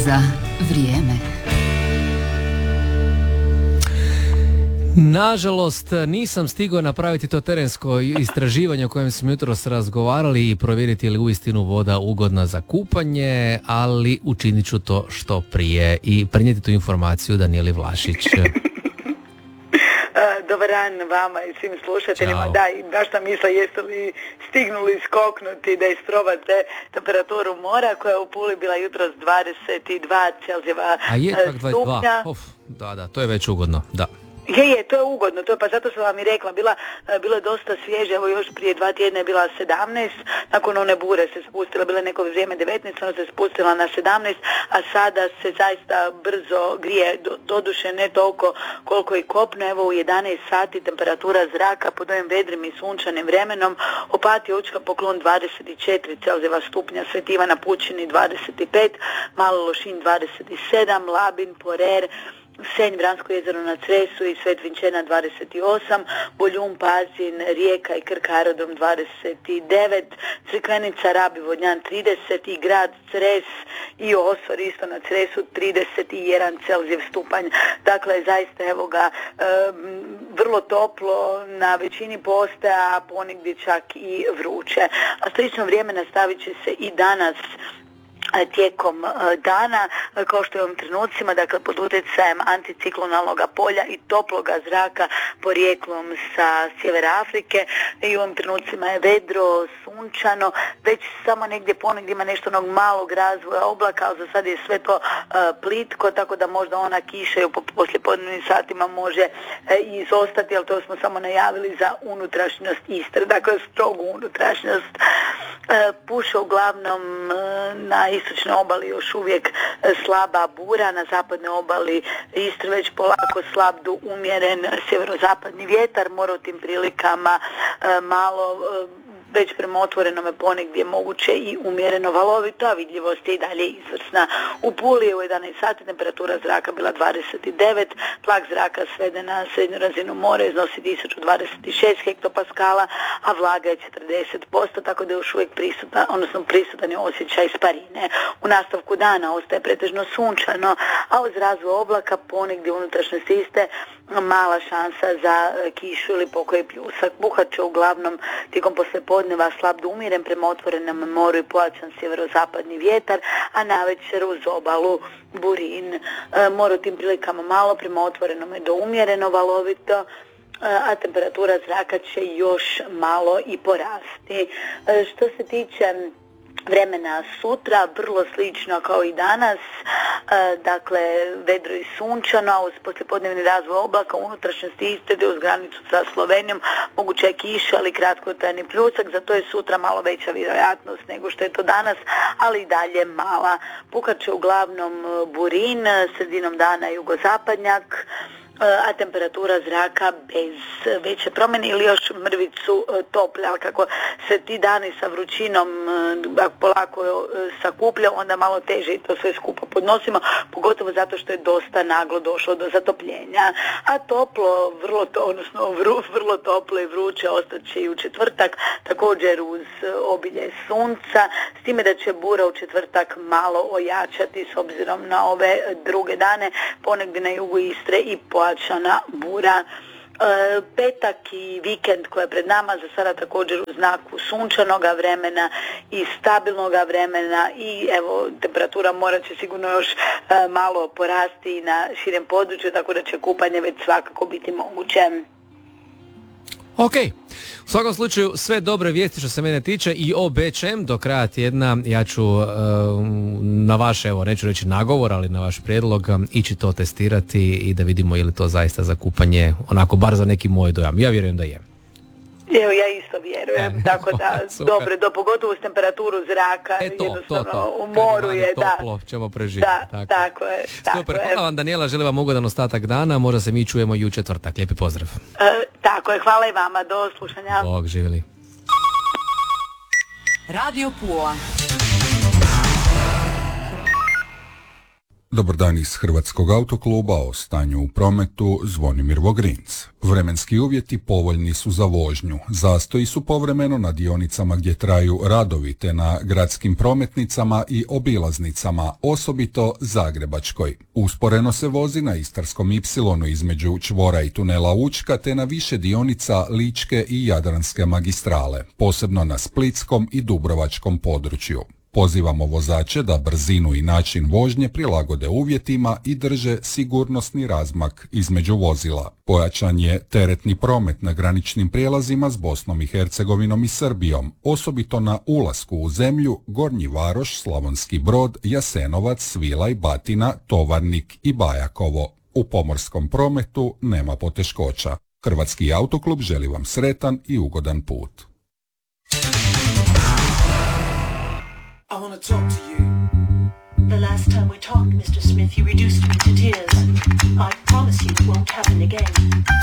za vrijeme. Nažalost, nisam stigao napraviti to terensko istraživanje o kojem smo jutros razgovarali i provjeriti je li uistinu voda ugodna za kupanje, ali učinit ću to što prije i prenijeti tu informaciju Danijeli Vlašić. Dobar dan vama i svim slušateljima. Ćao. Da, i baš sam mislila jeste li stignuli skoknuti da isprobate temperaturu mora koja je u Puli bila jutros 22 Celzijeva A je čak 22. stupnja. Da, to je već ugodno, da. Je, to je ugodno, to je, pa zato sam vam i rekla, bilo je dosta svježe, evo još prije 2 tjedna je bila 17, nakon one bure se spustila, bila je neko vrijeme 19, ona se spustila na 17, a sada se zaista brzo grije, doduše ne toliko koliko i kopno, evo u 11 sati temperatura zraka pod ovim vedrim i sunčanim vremenom, Opatija, Učka, Poklon 24 Celzijeva stupnja, Sveti Ivan na Pučini 25, Malo Lošinj 27, Labin, Porer, Senj, Vransko jezero na Cresu i Svet Vinčena 28, Boljun, Pazin, Rijeka i Krk Aerodrom 29, Crikvenica, Rabi, Vodnjan 30 i grad Cres i Osor isto na Cresu 31 Celzijev stupanj. Dakle, zaista evo ga vrlo toplo na većini postaja, a ponegdje čak i vruće. A slično vrijeme nastavit će se i danas tijekom dana, kao što je u ovim trenucima, dakle pod utjecajem anticiklonalnog polja i toploga zraka porijeklom sa sjevera Afrike i u ovim trenucima je vedro, sunčano, već samo negdje ponegdje ima nešto onog malog razvoja oblaka, ali za sad je sve to plitko, tako da možda ona kiša i u poslijepodnevnim satima može izostati, ali to smo samo najavili za unutrašnjost Istre, dakle strogu unutrašnjost. Puše uglavnom na istočnoj obali još uvijek slaba bura, na zapadnoj obali Istre već polako slab do umjeren sjeverozapadni vjetar, mora u tim prilikama malo već prema otvorenome ponegdje moguće i umjereno valovito, a vidljivost je i dalje izvrsna. U Puli je u 11 sati temperatura zraka bila 29, tlak zraka sveden na srednju razinu mora iznosi 1026 hektopaskala, a vlaga je 40%, tako da je još uvijek prisutan je osjećaj sparine. U nastavku dana ostaje pretežno sunčano, a uz razvoj oblaka ponegdje unutrašnjosti Iste mala šansa za kišu ili pokoji pljusak. Puhat će uglavnom tijekom poslijepodneva slab do umjeren prema otvorenom moru i pojačan sjeverozapadni vjetar, a navečer uz obalu burin. Mora u tim prilikama malo prema otvorenome do umjereno valovito, a temperatura zraka će još malo i porasti. Što se tiče vremena sutra, vrlo slično kao i danas, dakle vedro i sunčano, a uz poslijepodnevni razvoj oblaka unutrašnjosti Istre uz granicu sa Slovenijom moguće je kiša, ali kratkotrajni pljusak, zato je sutra malo veća vjerojatnost nego što je to danas, ali i dalje mala. Puhat će uglavnom burin, sredinom dana jugozapadnjak, a temperatura zraka bez veće promjene ili još mrvicu toplja, ali kako se ti dani sa vrućinom polako sakuplja, onda malo teže i to sve skupa podnosimo, pogotovo zato što je dosta naglo došlo do zatopljenja. A toplo, vrlo toplo i vruće ostat će i u četvrtak, također uz obilje sunca, s time da će bura u četvrtak malo ojačati s obzirom na ove druge dane, ponegdje na jugu Istre i pojačana bura. Petak i vikend koji je pred nama za sada također u znaku sunčanoga vremena i stabilnoga vremena i evo temperatura mora će sigurno još malo porasti na širem području, tako da će kupanje već svakako biti moguće. Ok, u svakom slučaju sve dobre vijesti što se mene tiče i obećajem do kraja tjedna ja ću na vaš, evo neću reći nagovor, ali na vaš prijedlog ići to testirati i da vidimo je li to zaista za kupanje onako bar za neki moj dojam. Ja vjerujem da je. Evo, ja isto vjerujem, tako da dobro, pogotovo s temperaturu zraka, jednostavno u moru je, da. Toplo ćemo preživjeti. Tako je. Super, hvala vam Danijela, želim vam ugodan ostatak dana, možda se mi čujemo i u četvrtak, lijepi pozdrav. Tako je, hvala i vama, do slušanja. Bog, živjeli. Radio Pula. Dobar dan iz Hrvatskog autokluba, o stanju u prometu Zvonimir Vogrinc. Vremenski uvjeti povoljni su za vožnju. Zastoji su povremeno na dionicama gdje traju radovi te na gradskim prometnicama i obilaznicama, osobito Zagrebačkoj. Usporeno se vozi na Istarskom ipsilonu između čvora i tunela Učka te na više dionica Ličke i Jadranske magistrale, posebno na splitskom i dubrovačkom području. Pozivamo vozače da brzinu i način vožnje prilagode uvjetima i drže sigurnosni razmak između vozila. Pojačan je teretni promet na graničnim prijelazima s Bosnom i Hercegovinom i Srbijom, osobito na ulasku u zemlju Gornji Varoš, Slavonski Brod, Jasenovac, Svilaj, Batina, Tovarnik i Bajakovo. U pomorskom prometu nema poteškoća. Hrvatski autoklub želi vam sretan i ugodan put. I want to talk to you. The last time we talked, Mr. Smith, you reduced me to tears. I promise you it won't happen again.